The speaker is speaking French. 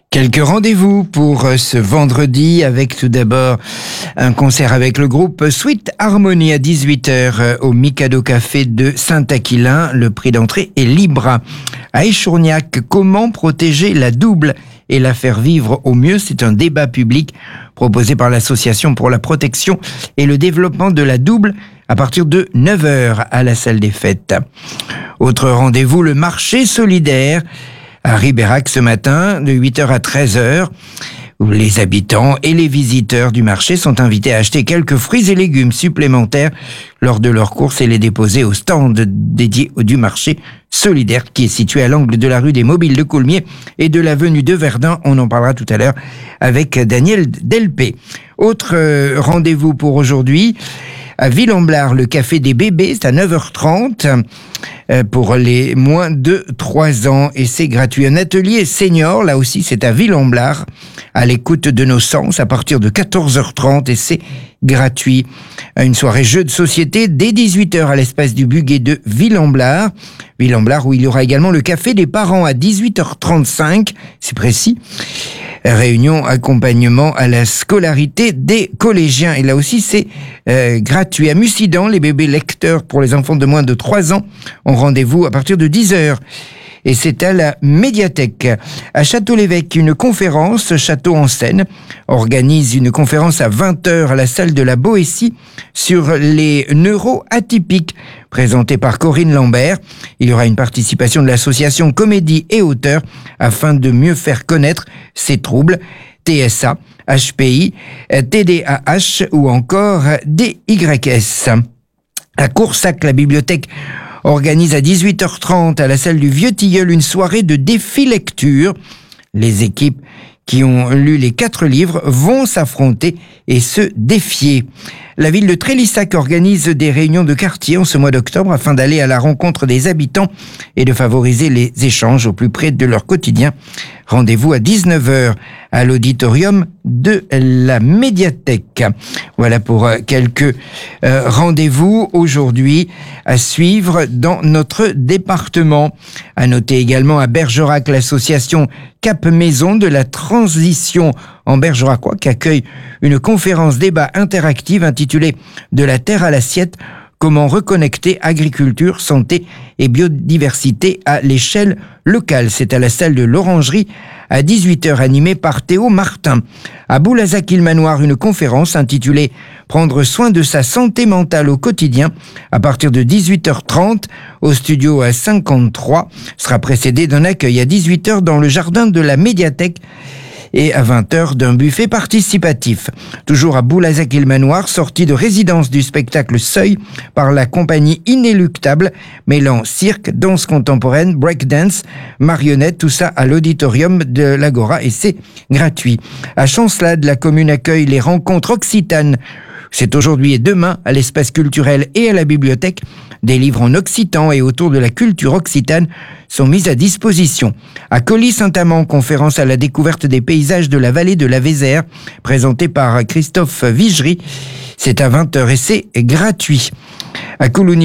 Quelques rendez-vous pour ce vendredi avec tout d'abord un concert avec le groupe Sweet Harmony à 18h au Mikado Café de Saint-Aquilin. Le prix d'entrée est libre. À Échourgnac, comment protéger la double et la faire vivre au mieux? C'est un débat public proposé par l'Association pour la protection et le développement de la double à partir de 9h à la salle des fêtes. Autre rendez-vous, le marché solidaire à Ribérac ce matin, de 8h à 13h, où les habitants et les visiteurs du marché sont invités à acheter quelques fruits et légumes supplémentaires lors de leurs courses et les déposer au stand dédié du marché solidaire qui est situé à l'angle de la rue des Mobiles de Coulmiers et de l'avenue de Verdun. On en parlera tout à l'heure avec Daniel Delpé. Autre rendez-vous pour aujourd'hui, à Villamblar, le café des bébés, c'est à 9h30 pour les moins de 3 ans et c'est gratuit. Un atelier senior, là aussi c'est à Villamblar, à l'écoute de nos sens à partir de 14h30 et c'est gratuit. Une soirée jeux de société dès 18h à l'espace du Buguet de Villamblar. Villamblar où il y aura également le café des parents à 18h35, c'est précis. Réunion accompagnement à la scolarité des collégiens. Et là aussi, c'est gratuit. À Mussidan, les bébés lecteurs pour les enfants de moins de 3 ans ont rendez-vous à partir de 10h. Et c'est à la médiathèque. À Château-l'Évêque, une conférence, Château en Seine, organise une conférence à 20h à la salle de la Boétie sur les neuroatypiques, présentée par Corinne Lambert. Il y aura une participation de l'association Comédie et Auteurs afin de mieux faire connaître ces troubles, TSA, HPI, TDAH ou encore DYS. À Coursac, la bibliothèque organise à 18h30 à la salle du Vieux-Tilleul une soirée de défi lecture. Les équipes qui ont lu les 4 livres vont s'affronter et se défier. La ville de Trélissac organise des réunions de quartier en ce mois d'octobre afin d'aller à la rencontre des habitants et de favoriser les échanges au plus près de leur quotidien. Rendez-vous à 19h à l'auditorium de la médiathèque. Voilà pour quelques rendez-vous aujourd'hui à suivre dans notre département. À noter également à Bergerac l'association Cap Maison de la transition en Bergeracois qui accueille une conférence débat interactive intitulée « De la terre à l'assiette ». Comment reconnecter agriculture, santé et biodiversité à l'échelle locale. C'est à la salle de l'Orangerie à 18h animée par Théo Martin. À Boulazac-Île-Manoir, une conférence intitulée « Prendre soin de sa santé mentale au quotidien » à partir de 18h30 au studio à 53 sera précédé d'un accueil à 18h dans le jardin de la médiathèque et à 20h d'un buffet participatif. Toujours à Boulazac-Île-Manoir, sortie de résidence du spectacle Seuil par la compagnie Inéluctable, mêlant cirque, danse contemporaine, breakdance, marionnette, tout ça à l'auditorium de l'Agora et c'est gratuit. À Chancelade, la commune accueille les rencontres occitanes. C'est aujourd'hui et demain à l'espace culturel et à la bibliothèque. Des livres en occitan et autour de la culture occitane sont mis à disposition. À Colly-Saint-Amand, conférence à la découverte des paysages de la vallée de la Vézère, présentée par Christophe Vigery. C'est à 20h et c'est gratuit. À Coulonier,